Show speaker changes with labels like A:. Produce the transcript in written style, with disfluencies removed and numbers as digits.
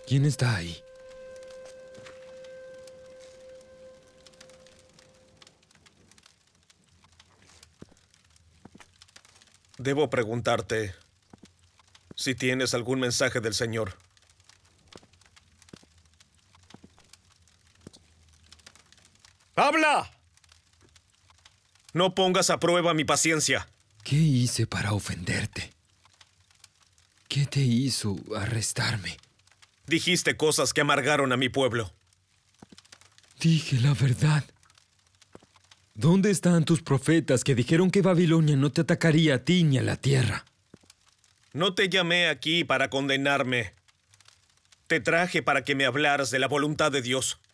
A: ¿Quién está ahí?
B: Debo preguntarte si tienes algún mensaje del Señor. ¡Habla! No pongas a prueba mi paciencia.
A: ¿Qué hice para ofenderte? ¿Qué te hizo arrestarme?
B: Dijiste cosas que amargaron a mi pueblo.
A: Dije la verdad. ¿Dónde están tus profetas que dijeron que Babilonia no te atacaría a ti ni a la tierra?
B: No te llamé aquí para condenarme. Te traje para que me hablaras de la voluntad de Dios.